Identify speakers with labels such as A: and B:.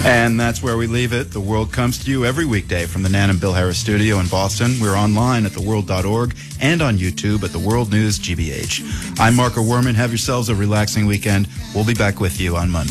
A: And that's where we leave it. The World comes to you every weekday from the Nan and Bill Harris studio in Boston. We're online at theworld.org and on YouTube at The World News GBH. I'm Marco Werman. Have yourselves a relaxing weekend. We'll be back with you on Monday.